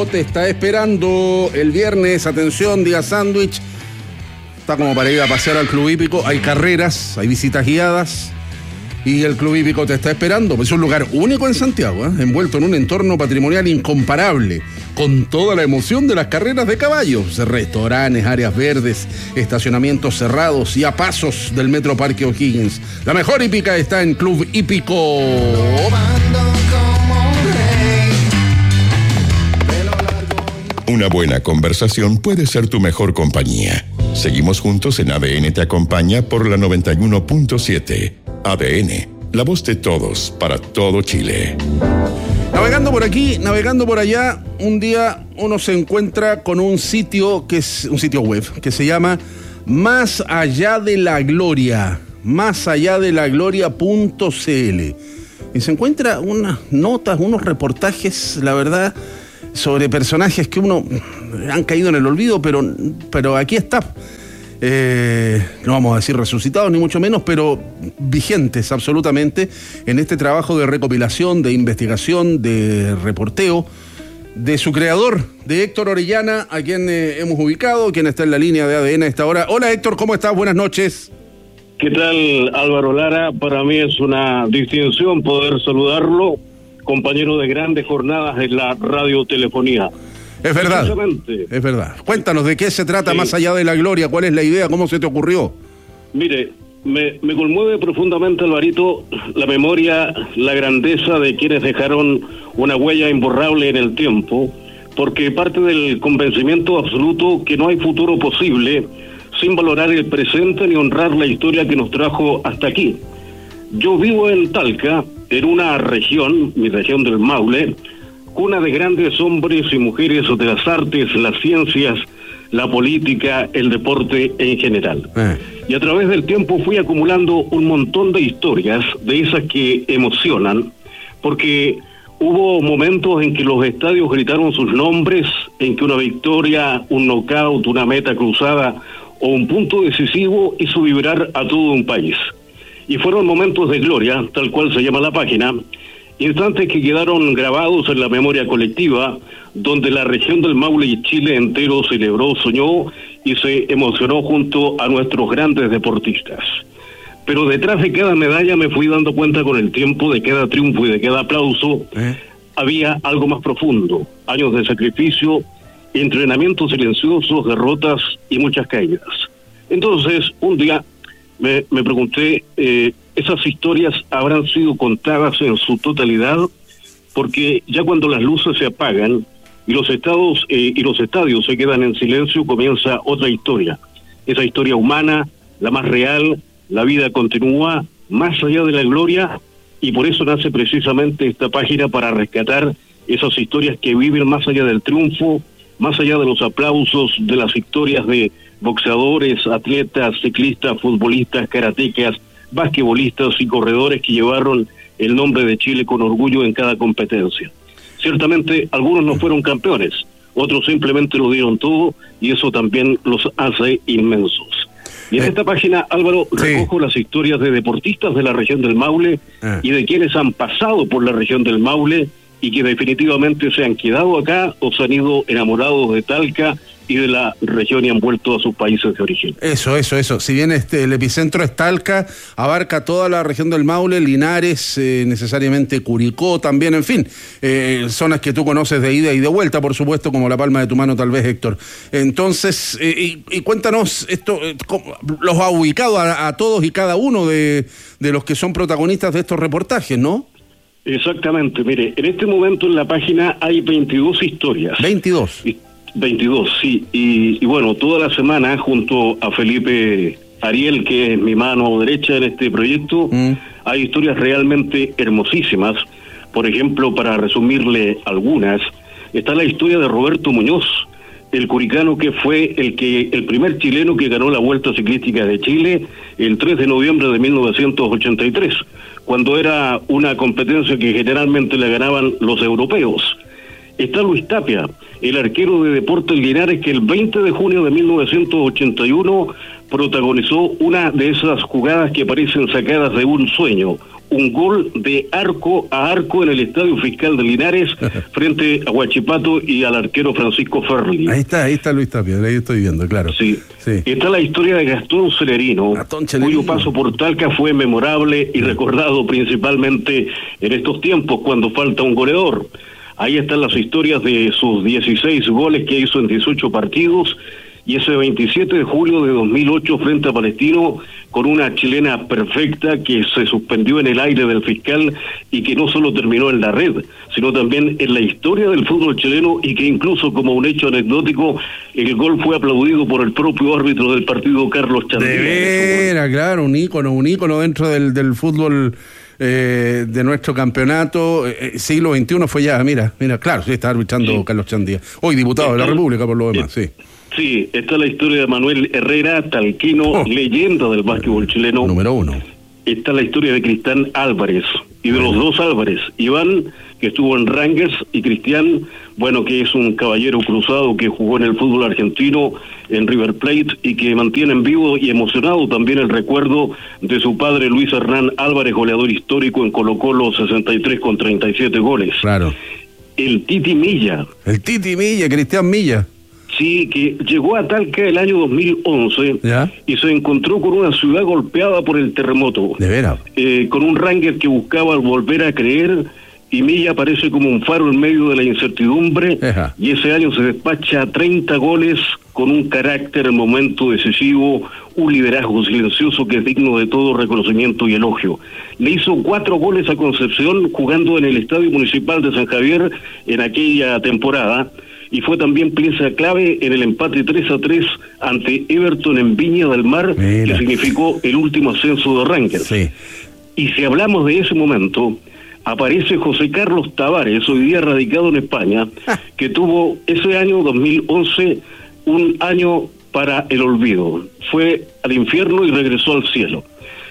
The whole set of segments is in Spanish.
Hípico te está esperando el viernes. Atención, día sándwich. Está como para ir a pasear al Club Hípico. Hay carreras, hay visitas guiadas. Y el Club Hípico te está esperando. Es un lugar único en Santiago, envuelto en un entorno patrimonial incomparable, con toda la emoción de las carreras de caballos. Restaurantes, áreas verdes, estacionamientos cerrados y a pasos del Metro Parque O'Higgins. La mejor hípica está en Club Hípico. Una buena conversación puede ser tu mejor compañía. Seguimos juntos en ADN Te Acompaña por la 91.7. ADN, la voz de todos, para todo Chile. Navegando por aquí, navegando por allá, un día uno se encuentra con un sitio que es un sitio web que se llama Más Allá de la Gloria, másalladelagloria.cl, y se encuentra unas notas, unos reportajes, la verdad, sobre personajes que uno han caído en el olvido, pero aquí está. No vamos a decir resucitados ni mucho menos, pero vigentes absolutamente en este trabajo de recopilación, de investigación, de reporteo de su creador, de Héctor Orellana, a quien hemos ubicado, quien está en la línea de ADN a esta hora. Hola Héctor, ¿cómo estás? Buenas noches. ¿Qué tal, Álvaro Lara? Para mí es una distinción poder saludarlo, compañero de grandes jornadas en la radiotelefonía. Es verdad, es verdad. Cuéntanos, ¿de qué se trata Más Allá de la Gloria? ¿Cuál es la idea? ¿Cómo se te ocurrió? Mire, me conmueve profundamente, Alvarito, la memoria, la grandeza de quienes dejaron una huella imborrable en el tiempo, porque parte del convencimiento absoluto que no hay futuro posible sin valorar el presente ni honrar la historia que nos trajo hasta aquí. Yo vivo en Talca, en una región, mi región del Maule, cuna de grandes hombres y mujeres de las artes, las ciencias, la política, el deporte en general. Y a través del tiempo fui acumulando un montón de historias, de esas que emocionan, porque hubo momentos en que los estadios gritaron sus nombres, en que una victoria, un knockout, una meta cruzada o un punto decisivo hizo vibrar a todo un país. Y fueron momentos de gloria, tal cual se llama la página, instantes que quedaron grabados en la memoria colectiva, donde la región del Maule y Chile entero celebró, soñó y se emocionó junto a nuestros grandes deportistas. Pero detrás de cada medalla me fui dando cuenta con el tiempo, de cada triunfo y de cada aplauso, había algo más profundo, años de sacrificio, entrenamientos silenciosos, derrotas y muchas caídas. Entonces, un día me pregunté, ¿esas historias habrán sido contadas en su totalidad? Porque ya cuando las luces se apagan y los estadios se quedan en silencio, comienza otra historia. Esa historia humana, la más real, la vida continúa más allá de la gloria, y por eso nace precisamente esta página, para rescatar esas historias que viven más allá del triunfo, más allá de los aplausos, de las victorias de boxeadores, atletas, ciclistas, futbolistas, karatecas, basquetbolistas y corredores que llevaron el nombre de Chile con orgullo en cada competencia. Ciertamente algunos no fueron campeones, otros simplemente lo dieron todo, y eso también los hace inmensos. Y en esta página, Álvaro, recojo las historias de deportistas de la región del Maule y de quienes han pasado por la región del Maule y que definitivamente se han quedado acá o se han ido enamorados de Talca y de la región y han vuelto a sus países de origen. Eso. Si bien el epicentro es Talca, abarca toda la región del Maule, Linares, necesariamente Curicó también, en fin, zonas que tú conoces de ida y de vuelta, por supuesto, como la palma de tu mano tal vez, Héctor. Entonces, y cuéntanos, esto los ha ubicado a todos y cada uno de los que son protagonistas de estos reportajes, ¿no? Exactamente, mire, en este momento en la página hay 22 historias. 22, sí, y bueno, toda la semana junto a Felipe Ariel, que es mi mano derecha en este proyecto, hay historias realmente hermosísimas. Por ejemplo, para resumirle algunas, está la historia de Roberto Muñoz, el curicano que fue el primer chileno que ganó la Vuelta Ciclística de Chile el 3 de noviembre de 1983, cuando era una competencia que generalmente la ganaban los europeos. Está Luis Tapia, el arquero de Deportes Linares, que el 20 de junio de 1981 protagonizó una de esas jugadas que parecen sacadas de un sueño. Un gol de arco a arco en el Estadio Fiscal de Linares frente a Huachipato y al arquero Francisco Ferli. Ahí está Luis Tapia, ahí estoy viendo, claro. Sí. Está la historia de Gastón Celerino, cuyo paso por Talca fue memorable y recordado principalmente en estos tiempos cuando falta un goleador. Ahí están las historias de sus 16 goles que hizo en 18 partidos, y ese 27 de julio de 2008 frente a Palestino, con una chilena perfecta que se suspendió en el aire del fiscal y que no solo terminó en la red, sino también en la historia del fútbol chileno, y que incluso como un hecho anecdótico, el gol fue aplaudido por el propio árbitro del partido, Carlos Chandía. De veras, claro, un ícono dentro del fútbol de nuestro campeonato. Siglo XXI fue ya, mira, claro, sí, está arbitrando, sí. Carlos Chandía, hoy diputado de la República por lo demás, sí. Sí, está la historia de Manuel Herrera, talquino, leyenda del básquetbol chileno. Número 1. Está la historia de Cristian Álvarez, y de los dos Álvarez, Iván, que estuvo en Rangers, y Cristian, bueno, que es un caballero cruzado que jugó en el fútbol argentino, en River Plate, y que mantiene en vivo y emocionado también el recuerdo de su padre Luis Hernán Álvarez, goleador histórico en Colo-Colo, 63 con 37 goles. Claro. El Titi Milla, Cristian Milla. Sí, que llegó a Talca el año 2011, ¿ya? Y se encontró con una ciudad golpeada por el terremoto. ¿De veras? Con un Ranger que buscaba volver a creer, y Milla aparece como un faro en medio de la incertidumbre. Ajá. Y ese año se despacha 30 goles con un carácter en momento decisivo, un liderazgo silencioso que es digno de todo reconocimiento y elogio. Le hizo 4 goles a Concepción jugando en el Estadio Municipal de San Javier en aquella temporada, y fue también pieza clave en el empate 3-3 ante Everton en Viña del Mar, que significó el último ascenso de Rangers. Sí. Y si hablamos de ese momento, aparece José Carlos Tavares, hoy día radicado en España, que tuvo ese año 2011 un año para el olvido. Fue al infierno y regresó al cielo.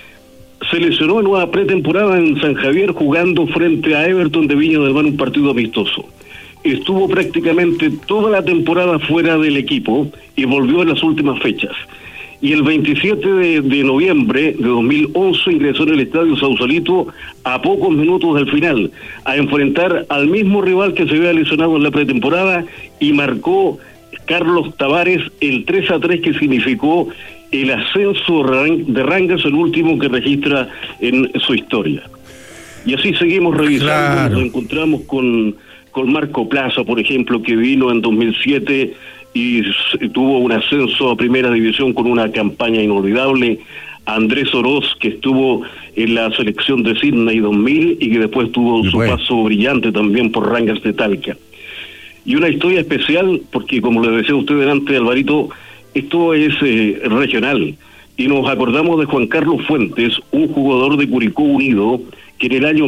Se lesionó en una pretemporada en San Javier jugando frente a Everton de Viña del Mar, un partido amistoso. Estuvo prácticamente toda la temporada fuera del equipo y volvió en las últimas fechas. Y el 27 de noviembre de 2011 ingresó en el Estadio Sausalito a pocos minutos del final a enfrentar al mismo rival que se había lesionado en la pretemporada, y marcó Carlos Tavares el 3-3 que significó el ascenso de Rangers, el último que registra en su historia. Y así seguimos revisando. Claro. Nos encontramos con Marco Plaza, por ejemplo, que vino en 2007 y tuvo un ascenso a primera división con una campaña inolvidable. Andrés Oroz, que estuvo en la selección de Sydney 2000 y que después tuvo su paso brillante también por Rangers de Talca. Y una historia especial porque, como le decía usted delante, Alvarito, esto es regional, y nos acordamos de Juan Carlos Fuentes, un jugador de Curicó Unido, que en el año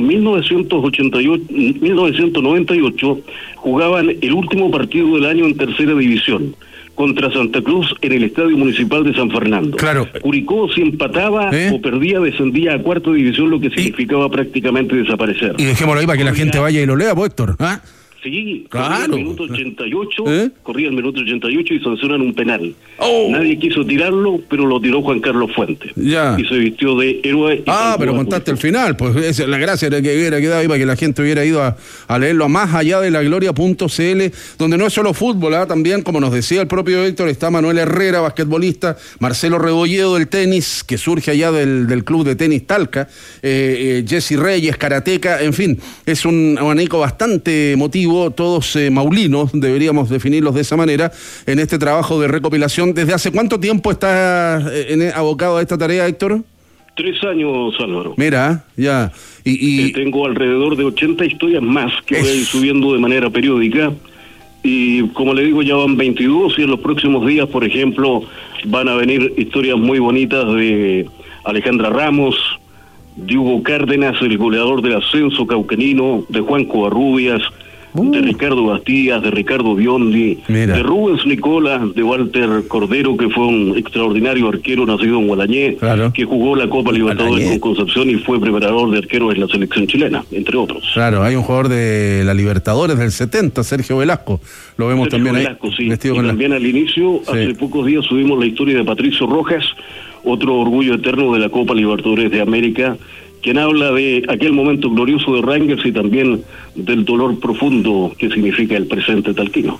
1998 jugaban el último partido del año en tercera división contra Santa Cruz en el Estadio Municipal de San Fernando. Claro. Curicó, si empataba o perdía, descendía a cuarta división, lo que significaba prácticamente desaparecer. Y dejémoslo ahí para que la gente vaya y lo lea, pues, Héctor. ¿Ah? Sí, claro. Corría el minuto 88 y sancionan un penal. Nadie quiso tirarlo, pero lo tiró Juan Carlos Fuentes. Ya. Y se vistió de héroe. Pero contaste el final, pues esa es la gracia de que hubiera quedado ahí para que la gente hubiera ido a leerlo a más allá de la gloria.cl, donde no es solo fútbol, también, como nos decía el propio Héctor, está Manuel Herrera, basquetbolista, Marcelo Rebolledo del tenis, que surge allá del club de tenis Talca, Jesse Reyes, karateca, en fin, es un abanico bastante emotivo, todos maulinos, deberíamos definirlos de esa manera, en este trabajo de recopilación. ¿Desde hace cuánto tiempo estás abocado a esta tarea, Héctor? 3 años, Álvaro. Mira, ya. Y tengo alrededor de 80 historias más que voy a ir subiendo de manera periódica. Y como le digo, ya van 22, y en los próximos días, por ejemplo, van a venir historias muy bonitas de Alejandra Ramos, de Hugo Cárdenas, el goleador del ascenso cauquenino, de Juan Covarrubias, de Ricardo Bastías, de Ricardo Biondi, de Rubens Nicola, de Walter Cordero, que fue un extraordinario arquero nacido en Gualañé, que jugó la Copa Libertadores con Concepción y fue preparador de arqueros en la selección chilena, entre otros. Claro, hay un jugador de la Libertadores del 70, Sergio Velasco, lo vemos Sergio también Velasco, ahí. Sí. Vestido con también al inicio, hace pocos días subimos la historia de Patricio Rojas, otro orgullo eterno de la Copa Libertadores de América, quien habla de aquel momento glorioso de Rangers y también del dolor profundo que significa el presente talquino.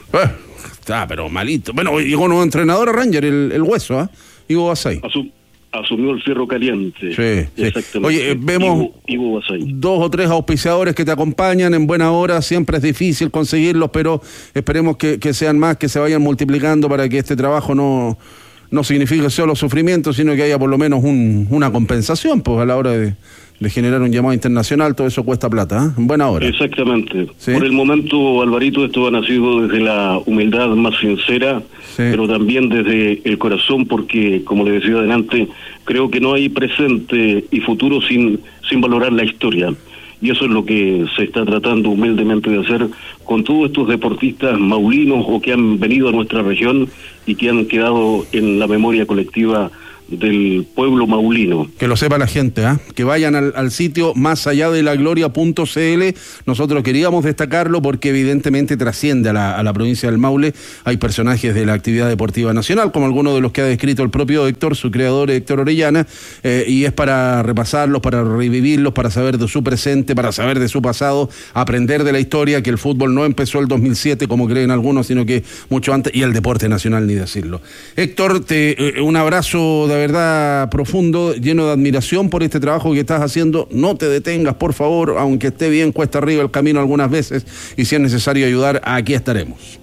Pero malito. Bueno, llegó nuevo entrenador a Rangers, el hueso, ¿ah? Ivo Basay. Asumió el Fierro Caliente. Sí. Exactamente. Oye, vemos Ivo Basay. 2 o 3 auspiciadores que te acompañan en buena hora. Siempre es difícil conseguirlos, pero esperemos que sean más, que se vayan multiplicando para que este trabajo no signifique solo sufrimiento, sino que haya por lo menos una compensación, pues a la hora de generar un llamado internacional. Todo eso cuesta plata, ¿eh? En buena hora. Exactamente. ¿Sí? Por el momento, Alvarito, esto ha nacido desde la humildad más sincera, pero también desde el corazón, porque, como le decía adelante, creo que no hay presente y futuro sin valorar la historia. Y eso es lo que se está tratando humildemente de hacer con todos estos deportistas maulinos o que han venido a nuestra región y que han quedado en la memoria colectiva del pueblo maulino. Que lo sepa la gente, ¿eh? Que vayan al sitio más allá de la gloria.cl. Nosotros queríamos destacarlo porque evidentemente trasciende a la provincia del Maule. Hay personajes de la actividad deportiva nacional, como algunos de los que ha descrito el propio Héctor, su creador Héctor Orellana, y es para repasarlos, para revivirlos, para saber de su presente, para saber de su pasado, aprender de la historia, que el fútbol no empezó el 2007 como creen algunos, sino que mucho antes, y el deporte nacional ni decirlo. Héctor, un abrazo de verdad profundo, lleno de admiración por este trabajo que estás haciendo. No te detengas, por favor, aunque esté bien cuesta arriba el camino algunas veces, y si es necesario ayudar, aquí estaremos.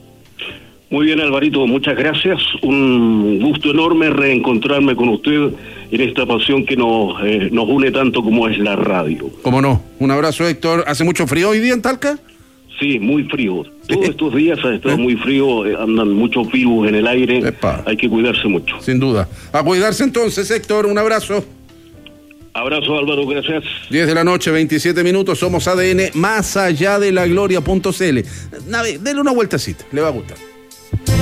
Muy bien, Alvarito, muchas gracias. Un gusto enorme reencontrarme con usted en esta pasión que nos une tanto como es la radio. Cómo no. Un abrazo, Héctor. ¿Hace mucho frío hoy día en Talca? Sí, muy frío. Todos estos días ha estado muy frío, andan muchos virus en el aire. Hay que cuidarse mucho. Sin duda. A cuidarse entonces, Héctor. Un abrazo. Abrazo, Álvaro, gracias. 10 de la noche, 27 minutos. Somos ADN, más allá de la gloria.cl. Denle una vueltecita, le va a gustar.